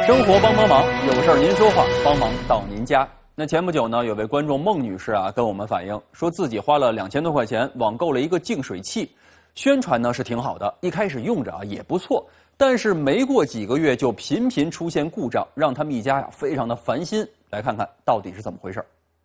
生活帮帮忙，有事儿您说话，帮忙到您家。那前不久呢，有位观众孟女士跟我们反映，说自己花了2000多块钱网购了一个净水器，宣传呢是挺好的，一开始用着也不错，但是没过几个月就频频出现故障，让他们一家非常的烦心。来看看到底是怎么回事。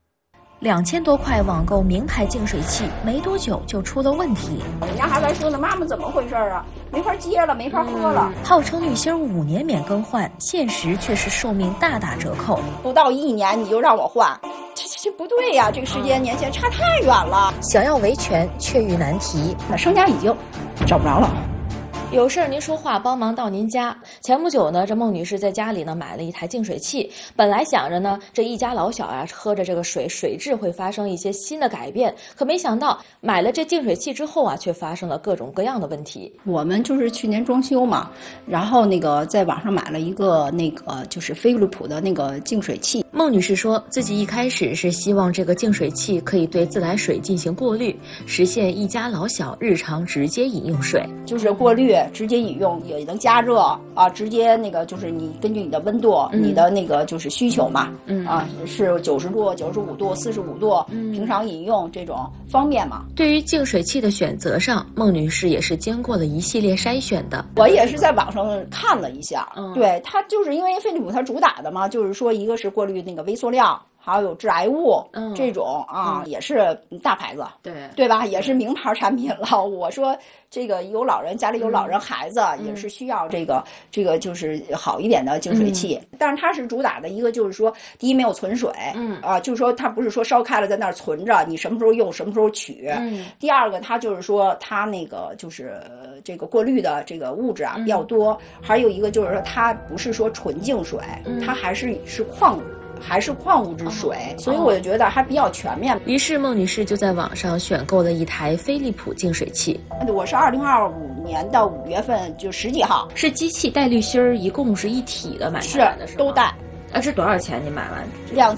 2000多块网购名牌净水器，没多久就出了问题。 我们家孩子还说呢，妈妈怎么回事啊？没法接了，没法喝了。 号称滤芯5年免更换，现实却是寿命大打折扣。 不到1年你就让我换，这不对呀！这个时间年限差太远了。 想要维权却遇难题， 那商家已经找不着了。 有事儿您说话，帮忙到您家。前不久呢，这孟女士在家里呢买了一台净水器，本来想着呢这一家老小喝着这个水质会发生一些新的改变，可没想到买了这净水器之后却发生了各种各样的问题。 我们就是去年装修嘛，然后在网上买了一个就是飞利浦的净水器。 孟女士说自己一开始是希望这个净水器可以对自来水进行过滤，实现一家老小日常直接饮用水， 就是过滤直接饮用，也能加热啊，直接就是你根据你的温度，你的就是需求嘛，是90度、95度、45度，平常饮用这种方便嘛。 对于净水器的选择上，孟女士也是经过了一系列筛选的。 我也是在网上看了一下，对，它就是因为飞利浦它主打的嘛，就是说一个是过滤微塑料。还有致癌物，这种也是大牌子，对吧？也是名牌产品了。我说这个家里有老人孩子，也是需要这个就是好一点的净水器。但是它是主打的一个就是说，第一没有存水，就是说它不是说烧开了在那儿存着，你什么时候用什么时候取。第二个它就是说它就是这个过滤的这个物质比较多，还有一个就是说它不是说纯净水，它还是矿物质水，所以我就觉得还比较全面。 于是孟女士就在网上选购了一台飞利浦净水器。 我是2025年的5月份就10几号， 是机器带滤芯，一共是一体的买下来的，是都带。 是多少钱？你买完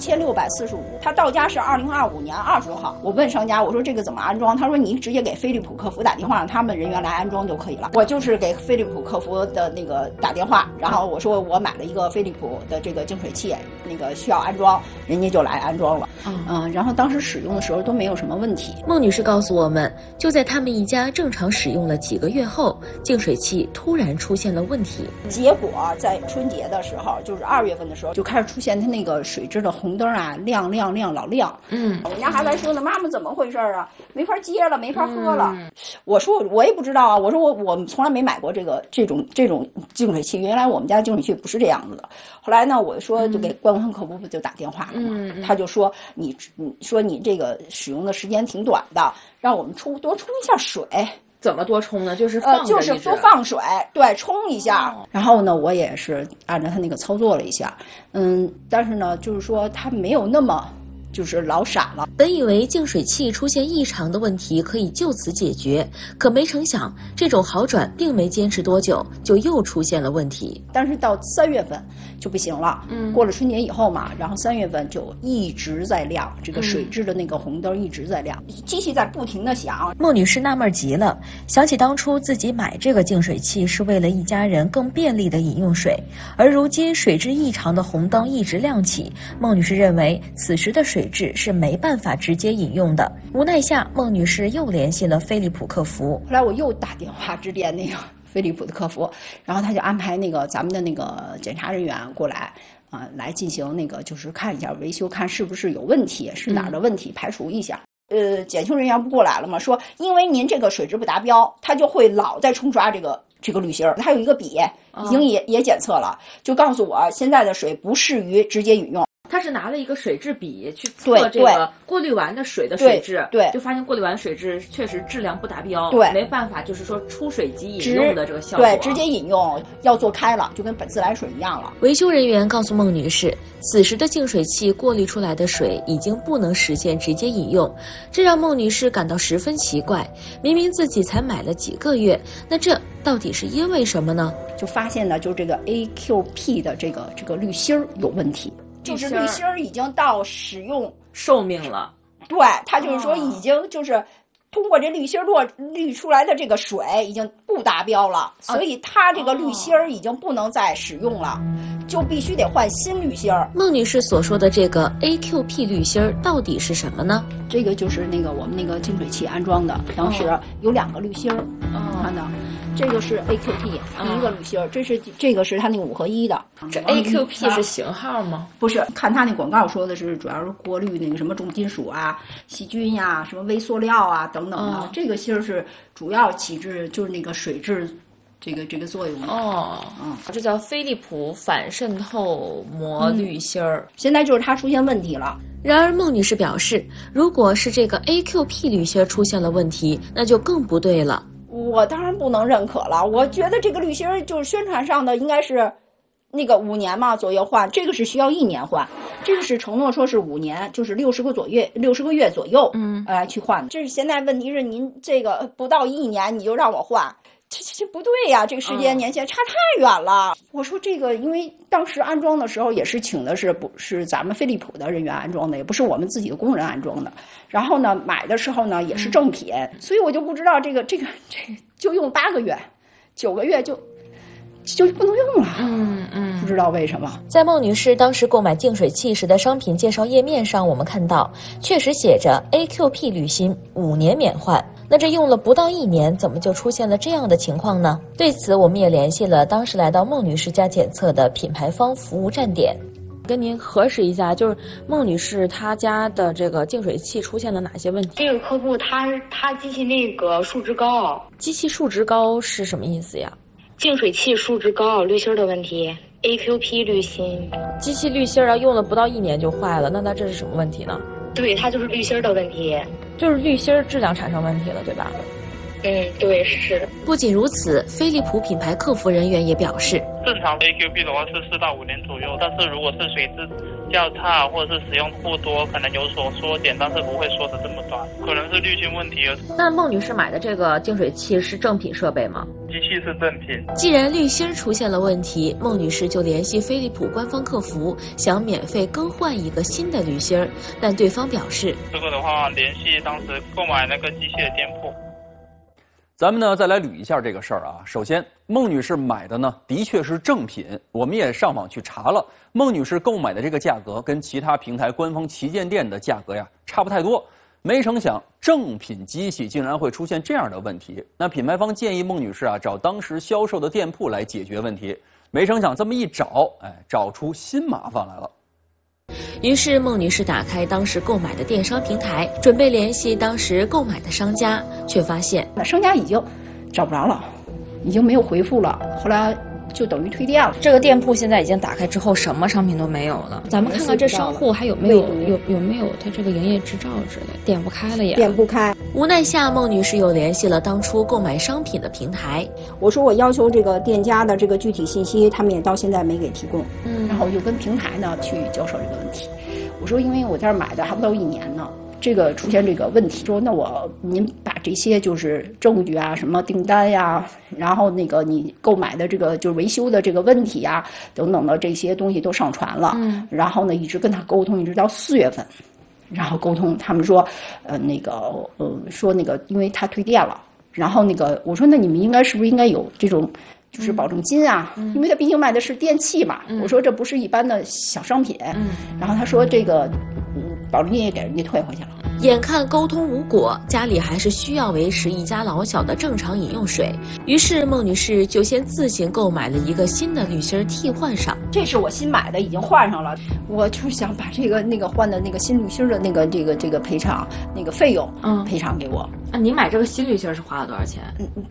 2645，他到家是2025年20号。我问商家，我说这个怎么安装？他说你直接给飞利浦客服打电话，让他们人员来安装就可以了。我就是给飞利浦客服的打电话，然后我说我买了一个飞利浦的这个净水器，需要安装，人家就来安装了。然后当时使用的时候都没有什么问题。 孟女士告诉我们，就在他们一家正常使用了几个月后，净水器突然出现了问题。 结果在春节的时候，就是2月份的时候，就开始出现它水质的红灯亮老亮。我们家孩子还说呢，妈妈怎么回事啊？没法接了，没法喝了。我说我也不知道啊，我说我从来没买过这种净水器，原来我们家净水器不是这样子的。后来呢，我说就给官方客服就打电话了嘛，他就说你说你这个使用的时间挺短的，让我们多冲一下水。 怎么多冲呢？就是多放水，对，冲一下。然后呢，我也是按照他操作了一下，但是呢，就是说他没有那么就是老闪了。 本以为净水器出现异常的问题可以就此解决，可没成想这种好转并没坚持多久，就又出现了问题。 但是到3月份就不行了，过了春节以后嘛，然后3月份就一直在亮，这个水质的红灯一直在亮，机器在不停的响。 孟女士纳闷极了，想起当初自己买这个净水器是为了一家人更便利的饮用水，而如今水质异常的红灯一直亮起，孟女士认为此时的水质是没办法直接饮用的。无奈下，孟女士又联系了飞利浦客服。 后来我又打电话致电飞利浦的客服，然后他就安排咱们的检查人员过来来进行就是看一下维修，看是不是有问题，是哪儿的问题，排除一下。检修人员不过来了嘛，说因为您这个水质不达标，他就会老在冲刷这个滤芯，他有一个笔已经也检测了，就告诉我现在的水不适于直接饮用。 他是拿了一个水质笔去测这个过滤完的水的水质， 对， 就发现过滤完水质确实质量不达标， 对， 没办法，就是说出水即饮用的这个效果， 对，直接饮用要做开了，就跟自来水一样了。 维修人员告诉孟女士，此时的净水器过滤出来的水已经不能实现直接饮用，这让孟女士感到十分奇怪。明明自己才买了几个月，那这到底是因为什么呢？ 就发现呢，就这个 AQP 的这个滤芯有问题。就是滤芯已经到使用寿命了， 对，它就是说已经就是通过这滤芯滤出来的这个水已经不达标了，所以它这个滤芯已经不能再使用了，就必须得换新滤芯。 孟女士所说的这个 AQP 滤芯到底是什么呢？ 这个就是那个我们那个净水器安装的，当时有2个滤芯，看到。这个是 AQP 第一个滤芯，这个是它那个5合1的。 这 AQP 是型号吗？ 不是，看它那广告说的是主要是过滤那个什么重金属啊、细菌呀、什么微塑料啊等等的。这个芯是主要起至就是那个水质这个作用的。 这叫飞利浦反渗透膜滤芯儿。 现在就是它出现问题了。 然而孟女士表示，如果是这个 AQP 滤芯出现了问题，那就更不对了。 我当然不能认可了，我觉得这个滤芯就是宣传上的应该是那个5年嘛左右换，这个是需要1年换，这个是承诺说是5年，就是60个月左右，去换。这是现在问题是您这个不到1年你就让我换，这不对呀，这个时间年限差太远了。我说这个，因为当时安装的时候也是请的是咱们飞利浦的人员安装的，也不是我们自己的工人安装的。然后呢，买的时候呢也是正品，所以我就不知道这个就用8个月、9个月就不能用了。不知道为什么。 在孟女士当时购买净水器时的商品介绍页面上，我们看到确实写着 AQP 滤芯5年免换。那这用了不到1年，怎么就出现了这样的情况呢？对此，我们也联系了当时来到孟女士家检测的品牌方服务站点，跟您核实一下，就是孟女士她家的这个净水器出现了哪些问题？ 这个客户她机器那个数值高， 机器数值高是什么意思呀？ 净水器数值高，滤芯的问题。AQP 滤芯， 机器滤芯用了不到1年就坏了，那它这是什么问题呢？ 对，它就是滤芯的问题， 就是滤芯质量产生问题了，对吧？ 对，是的。 不仅如此，飞利浦品牌客服人员也表示， 正常 AQP 的话是4到5年左右，但是如果是水质较差或者是使用过多，可能有所缩减，但是不会缩得这么短，可能是滤芯问题。 那孟女士买的这个净水器是正品设备吗？ 机器是正品。 既然滤芯出现了问题，孟女士就联系飞利浦官方客服，想免费更换一个新的滤芯，但对方表示， 这个的话联系当时购买那个机器的店铺。 咱们呢再来捋一下这个事儿啊。首先，孟女士买的呢的确是正品，我们也上网去查了，孟女士购买的这个价格跟其他平台官方旗舰店的价格呀差不太多。没成想正品机器竟然会出现这样的问题，那品牌方建议孟女士啊找当时销售的店铺来解决问题。没成想这么一找，找出新麻烦来了。于是孟女士打开当时购买的电商平台，准备联系当时购买的商家，却发现商家已经找不着了，已经没有回复了，后来就等于退店了。 这个店铺现在已经打开之后，什么商品都没有了。咱们看看这商户还有没有他这个营业执照之类，点不开了呀。 点不开。 无奈下，孟女士又联系了当初购买商品的平台。 我说我要求这个店家的这个具体信息，他们也到现在没给提供。然后我就跟平台呢去交涉这个问题。我说因为我在这儿买的还不到1年呢。这个出现这个问题，说那您把这些就是证据啊，什么订单呀，然后那个你购买的这个就是维修的这个问题呀，等等的这些东西都上传了。然后呢，一直跟他沟通，一直到4月份，然后沟通，他们说，说那个因为他退店了，然后那个我说那你们是不是应该有这种就是保证金啊？因为他毕竟卖的是电器嘛。我说这不是一般的小商品。然后他说这个。保证金也给人家退回去了。 眼看沟通无果，家里还是需要维持一家老小的正常饮用水，于是孟女士就先自行购买了一个新的滤芯替换上。 这是我新买的，已经换上了。我就想把那个换的那个新滤芯的这个赔偿那个费用赔偿给我。 您买这个新滤芯是花了多少钱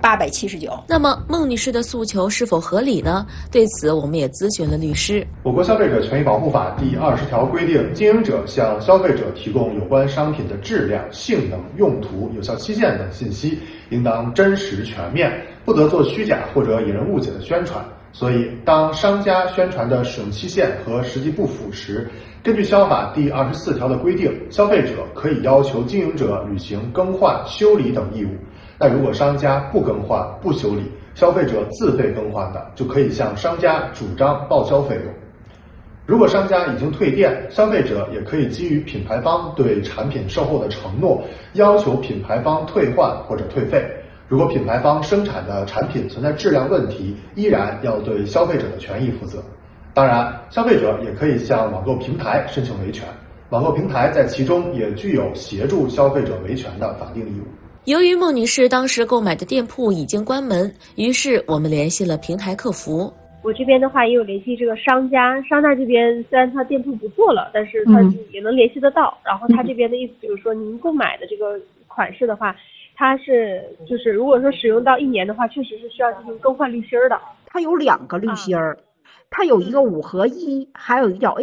？879。 那么孟女士的诉求是否合理呢？对此我们也咨询了律师。 我国消费者权益保护法第20条规定，经营者向消费者提供有关商品的质量、性能、用途、有效期限等信息，应当真实全面，不得做虚假或者引人误解的宣传。所以，当商家宣传的使用期限和实际不符时，根据消法第24条的规定，消费者可以要求经营者履行更换、修理等义务。那如果商家不更换、不修理，消费者自费更换的，就可以向商家主张报销费用。 如果商家已经退店，消费者也可以基于品牌方对产品售后的承诺，要求品牌方退换或者退费。如果品牌方生产的产品存在质量问题，依然要对消费者的权益负责。当然，消费者也可以向网购平台申请维权，网购平台在其中也具有协助消费者维权的法定义务。 由于孟女士当时购买的店铺已经关门，于是我们联系了平台客服。 我这边的话也有联系这个商家这边虽然他店铺不做了，但是他也能联系得到。然后他这边的意思就是说，您购买的这个款式的话，它是就是如果说使用到1年的话，确实是需要进行更换滤芯的。 它有2个滤芯儿，它有一个5合1，还有一个叫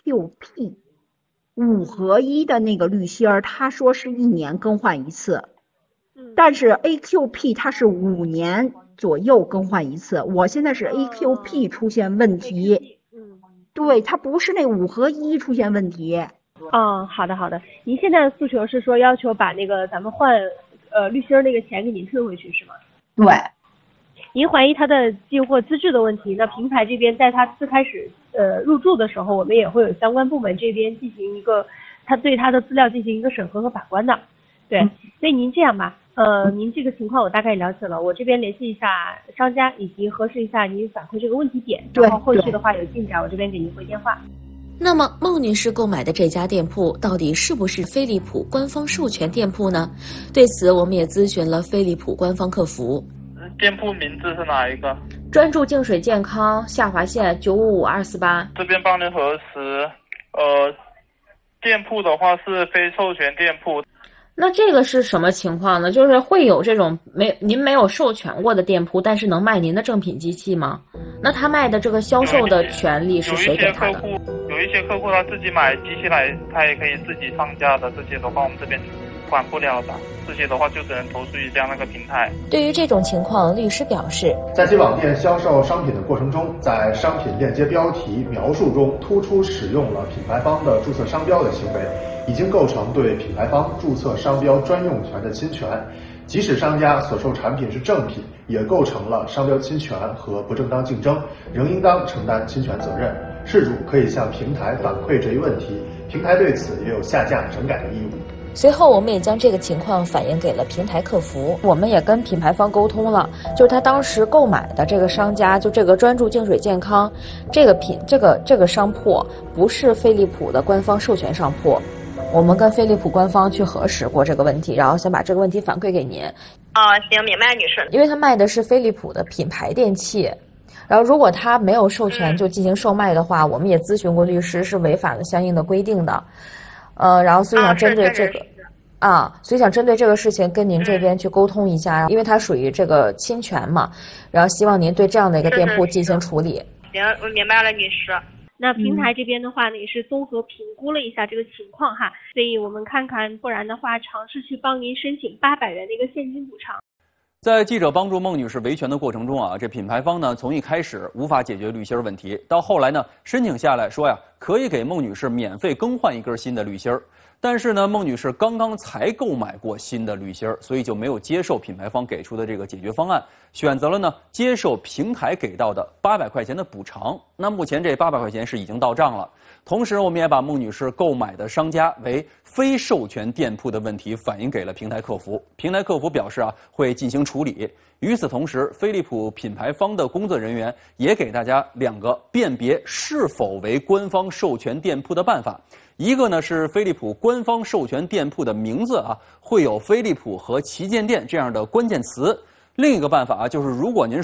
AQP。5合1的那个滤芯儿，他说是1年更换一次，但是 AQP 它是5年左右更换一次。我现在是 AQP 出现问题，对，它不是那5合1出现问题。 好的。您现在的诉求是说要求把那个咱们换滤芯那个钱给您退回去是吗？ 对。 您怀疑他的进货资质的问题，那平台这边在他最开始入驻的时候，我们也会有相关部门这边进行一个他对他的资料进行一个审核和把关的。对，所以您这样吧，您这个情况我大概了解了，我这边联系一下商家以及核实一下您反馈这个问题点，然后后续的话有进展，我这边给您回电话。 那么孟女士购买的这家店铺到底是不是飞利浦官方授权店铺呢？对此我们也咨询了飞利浦官方客服。 店铺名字是哪一个？ 专注净水健康，下划线955248。 这边帮您核实，店铺的话是非授权店铺。 那这个是什么情况呢？就是会有这种您没有授权过的店铺，但是能卖您的正品机器吗？那他卖的这个销售的权利是谁给他的？ 有一些客户他自己买机器来，他也可以自己上架的，这些的话我们这边管不了的，这些的话就只能投诉一下那个平台。 对于这种情况，律师表示， 在其网店销售商品的过程中，在商品链接标题描述中突出使用了品牌方的注册商标的行为，已经构成对品牌方注册商标专用权的侵权。即使商家所售产品是正品，也构成了商标侵权和不正当竞争，仍应当承担侵权责任。事主可以向平台反馈这一问题，平台对此也有下架整改的义务。 随后我们也将这个情况反映给了平台客服，我们也跟品牌方沟通了，就是他当时购买的这个商家，就这个专注净水健康这个商铺不是飞利浦的官方授权商铺，我们跟飞利浦官方去核实过这个问题，然后想把这个问题反馈给您。 行，明白，女士。因为他卖的是飞利浦的品牌电器，然后如果他没有授权就进行售卖的话，我们也咨询过律师，是违反了相应的规定的。然后所以想针对这个所以想针对这个事情跟您这边去沟通一下，因为它属于这个侵权嘛，然后希望您对这样的一个店铺进行处理。 行，我明白了，女士。 那平台这边的话呢，也是综合评估了一下这个情况哈，所以我们看看，不然的话尝试去帮您申请800元的一个现金补偿。 在记者帮助孟女士维权的过程中这品牌方呢从一开始无法解决滤芯问题，到后来呢申请下来说可以给孟女士免费更换一根新的滤芯，但是呢孟女士刚刚才购买过新的滤芯，所以就没有接受品牌方给出的这个解决方案，选择了呢接受平台给到的800块钱的补偿。那目前这800块钱是已经到账了。同时我们也把孟女士购买的商家为非授权店铺的问题反映给了平台客服，平台客服表示会进行处理。与此同时，飞利浦品牌方的工作人员也给大家2个辨别是否为官方授权店铺的办法。一个呢是飞利浦官方授权店铺的名字会有飞利浦和旗舰店这样的关键词。另一个办法就是如果您